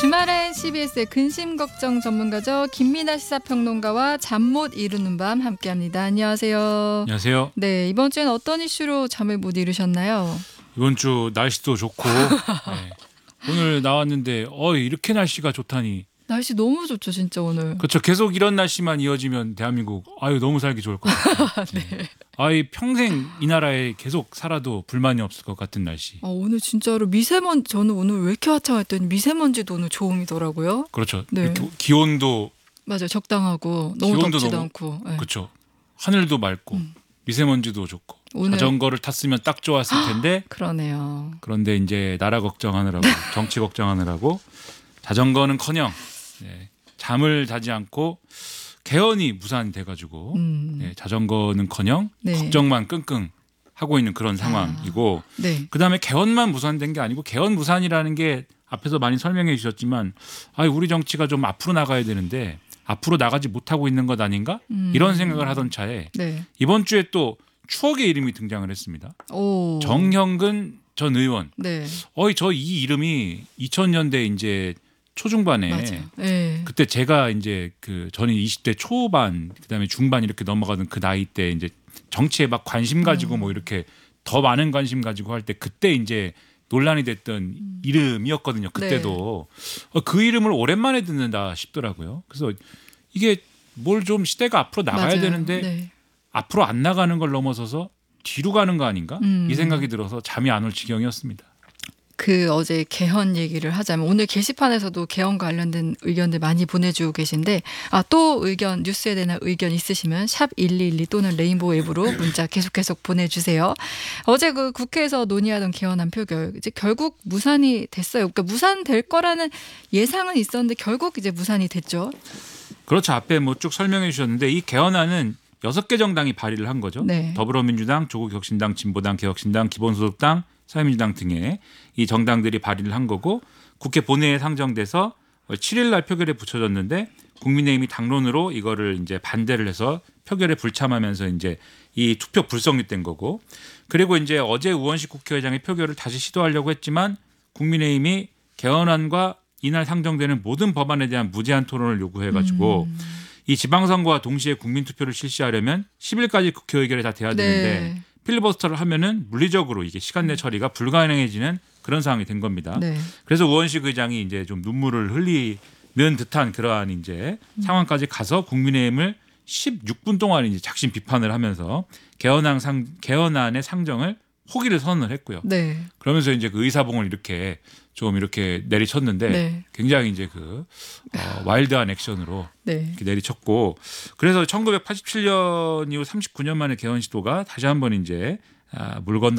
주말엔 CBS의 근심 걱정 전문가죠. 김민아 시사평론가와 잠 못 이루는 밤 함께합니다. 안녕하세요. 안녕하세요. 네, 이번 주엔 어떤 이슈로 잠을 못 이루셨나요? 이번 주 날씨도 좋고 네. 오늘 나왔는데 이렇게 날씨가 좋다니. 날씨 너무 좋죠, 진짜 오늘. 그렇죠. 계속 이런 날씨만 이어지면 대한민국 너무 살기 좋을 것 같아요. 네. 평생 이 나라에 계속 살아도 불만이 없을 것 같은 날씨. 오늘 진짜로 미세먼지, 저는 오늘 왜 이렇게 화창했더니 미세먼지도 오늘 좋음이더라고요. 그렇죠. 네. 기온도 맞아요, 적당하고 너무 기온도 덥지도 너무, 않고. 네. 그렇죠. 하늘도 맑고 미세먼지도 좋고 오늘 자전거를 탔으면 딱 좋았을 텐데 그러네요. 그런데 이제 나라 걱정하느라고 정치 걱정하느라고 자전거는커녕 잠을 자지 않고 개헌이 무산이 돼가지고 자전거는커녕 네. 걱정만 끙끙 하고 있는 그런 상황이고 네. 그다음에 개헌만 무산된 게 아니고 개헌 무산이라는 게 앞에서 많이 설명해 주셨지만 우리 정치가 좀 앞으로 나가야 되는데 앞으로 나가지 못하고 있는 것 아닌가 이런 생각을 하던 차에 네. 이번 주에 또 추억의 이름이 등장을 했습니다. 오. 정형근 전 의원. 네. 저 이 이름이 2000년대 이제 초중반에 맞아요. 네. 그때 제가 이제 저는 20대 초반 그다음에 중반 이렇게 넘어가던 그 나이 때 이제 정치에 막 관심 가지고 뭐 이렇게 더 많은 관심 가지고 할 때 그때 이제 논란이 됐던 이름이었거든요. 그때도 그 이름을 오랜만에 듣는다 싶더라고요. 그래서 이게 뭘 좀 시대가 앞으로 나가야 맞아요. 되는데 네. 앞으로 안 나가는 걸 넘어서서 뒤로 가는 거 아닌가? 이 생각이 들어서 잠이 안 올 지경이었습니다. 어제 개헌 얘기를 하자면 오늘 게시판에서도 개헌 관련된 의견들 많이 보내주고 계신데 또 의견 뉴스에 대한 의견 있으시면 샵 1212 또는 레인보우 앱으로 문자 계속 보내주세요. 어제 국회에서 논의하던 개헌안 표결 이제 결국 무산이 됐어요. 그러니까 무산될 거라는 예상은 있었는데 결국 이제 무산이 됐죠. 그렇죠. 앞에 쭉 설명해 주셨는데 이 개헌안은 6개 정당이 발의를 한 거죠. 네. 더불어민주당, 조국혁신당, 진보당, 개혁신당, 기본소득당, 사회민주당 등의 이 정당들이 발의를 한 거고 국회 본회의에 상정돼서 7일 날 표결에 붙여졌는데 국민의힘이 당론으로 이거를 이제 반대를 해서 표결에 불참하면서 이제 이 투표 불성립된 거고 그리고 이제 어제 우원식 국회의장이 표결을 다시 시도하려고 했지만 국민의힘이 개헌안과 이날 상정되는 모든 법안에 대한 무제한 토론을 요구해가지고 이 지방선거와 동시에 국민투표를 실시하려면 10일까지 국회의결이 다 돼야 되는데 네. 필리버스터를 하면은 물리적으로 이게 시간 내 처리가 불가능해지는 그런 상황이 된 겁니다. 네. 그래서 우원식 의장이 이제 좀 눈물을 흘리는 듯한 그러한 이제 상황까지 가서 국민의힘을 16분 동안 이제 작심 비판을 하면서 개헌안의 상정을 포기를 선언을 했고요. 네. 그러면서 이제 그 의사봉을 이렇게 내리쳤는데 네. 굉장히 이제 와일드한 액션으로 네. 이렇게 내리쳤고 그래서 1987년 이후 39년 만에 개헌 시도가 다시 한번 이제 물 건너